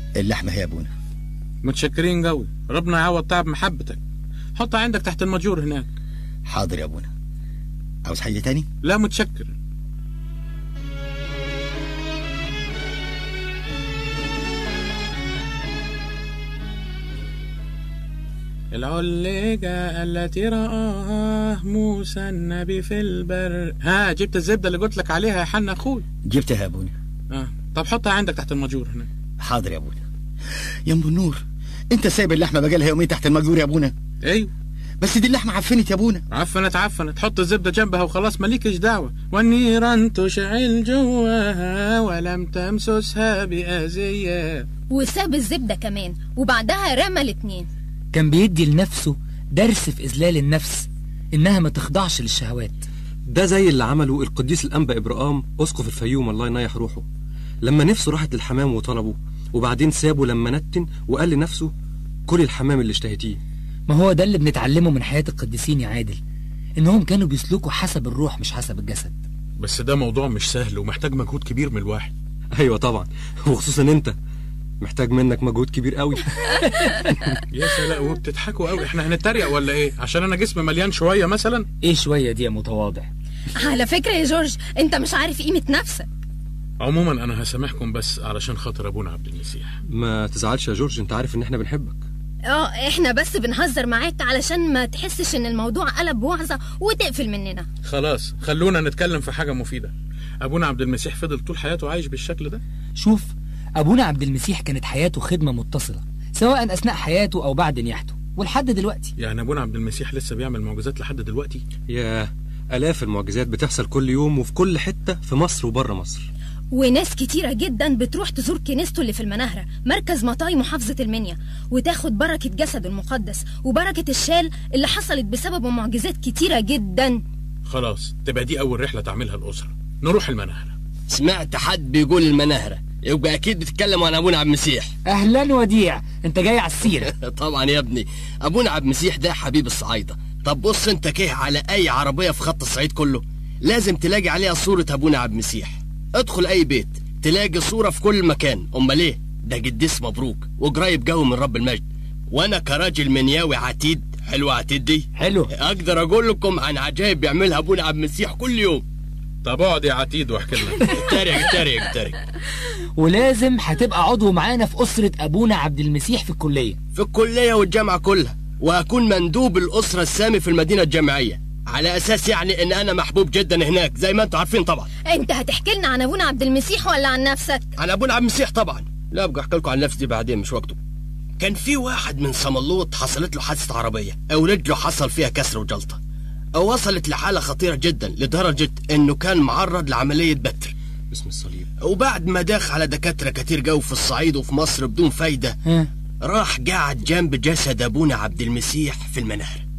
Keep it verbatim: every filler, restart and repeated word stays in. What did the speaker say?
اللحمة هي يا ابونا. متشكرين قوي، ربنا يعوض تعب محبتك. حطها عندك تحت المجور هناك. حاضر يا ابونا. عاوز حاجة تاني؟ لا متشكر. العليقة التي رآه موسى النبي في البر. ها جبت الزبدة اللي قلت لك عليها يا حنا اخوي؟ جبتها يا ابونا. اه طب حطها عندك تحت المجور هنا. حاضر يا ابونا. يا ام النور، انت سايب اللحمة بقالها يومين تحت المجور يا ابونا؟ ايوه بس دي اللحمة عفنت يا ابونا. عفنت عفنت، حط الزبدة جنبها وخلاص مالكش دعوة. والنيران تشعل جواها ولم تمسسها بأذية. وساب الزبدة كمان وبعدها رمى الاتنين. كان بيدي لنفسه درس في إذلال النفس، إنها ما تخضعش للشهوات. ده زي اللي عمله القديس الأنبا إبراهام أسقف الفيوم الله ينيح روحه، لما نفسه راحت للحمام وطلبه، وبعدين سابه لما نتن وقال لنفسه كل الحمام اللي اشتهيتيه. ما هو ده اللي بنتعلمه من حياة القديسين يا عادل، إنهم كانوا بيسلكوا حسب الروح مش حسب الجسد. بس ده موضوع مش سهل ومحتاج مجهود كبير من الواحد. أيوة طبعا، وخصوصا أنت محتاج منك مجهود كبير قوي. يا سلام، وبتضحكوا قوي. احنا هنتريق ولا ايه؟ عشان انا جسمي مليان شويه مثلا؟ ايه شويه دي يا متواضع؟ على فكره يا جورج انت مش عارف قيمه نفسك. عموما انا هسامحكم بس علشان خاطر ابونا عبد المسيح. ما تزعلش يا جورج، انت عارف ان احنا بنحبك. اه احنا بس بنهزر معاك علشان ما تحسش ان الموضوع قلب وعظه وتقفل مننا. خلاص خلونا نتكلم في حاجه مفيده. ابونا عبد المسيح فضل طول حياته عايش بالشكل ده؟ شوف، أبونا عبد المسيح كانت حياته خدمة متصلة، سواء أثناء حياته أو بعد نياحته ولحد دلوقتي. يعني أبونا عبد المسيح لسه بيعمل معجزات لحد دلوقتي؟ يا آلاف المعجزات بتحصل كل يوم وفي كل حتة في مصر وبره مصر. وناس كتيرة جدا بتروح تزور كنيسته اللي في المناهرة مركز مطاي محافظة المنيا، وتاخد بركة جسده المقدس وبركة الشال اللي حصلت بسببه معجزات كتيرة جدا. خلاص تبقى دي أول رحلة تعملها الأسرة، نروح المناهرة. سمعت حد بيقول المناهرة، يبقى اكيد بتتكلم عن ابونا عبد المسيح. اهلا وديع، انت جاي على السيره. طبعا يا ابني، ابونا عبد المسيح ده حبيب الصعايده. طب بص انت كيه على اي عربيه في خط الصعيد كله لازم تلاقي عليها صوره ابونا عبد المسيح. ادخل اي بيت تلاقي صوره في كل مكان. امال ليه؟ ده قديس مبروك وقريب جو من رب المجد. وانا كراجل منياوي عتيد، حلوه عتيد دي، حلو، اقدر اقول لكم عن عجائب بيعملها ابونا عبد المسيح كل يوم. طب اقعد يا عتيد واحكي لنا. تريق تريق تريق. ولازم هتبقى عضو معانا في أسرة أبونا عبد المسيح في الكلية. في الكلية والجامعة كلها، وهكون مندوب الأسرة السامي في المدينة الجامعية، على أساس يعني إن أنا محبوب جدا هناك زي ما أنتوا عارفين طبعا. أنت هتحكي لنا عن أبونا عبد المسيح ولا عن نفسك؟ عن أبونا عبد المسيح طبعا. لا أبقى أحكي لكم عن نفسي بعدين، مش وقته. كان في واحد من صملوط حصلت له حادثة عربية، أو رجله حصل فيها كسر وجلطة، أو وصلت لحالة خطيرة جدا لدرجة إنه كان معرض لعملية بتر. باسم الصليب. وبعد ما داخ على دكاترة كتير جو في الصعيد وفي مصر بدون فايدة، راح قاعد جنب جسد أبونا عبد المسيح في المناهرة.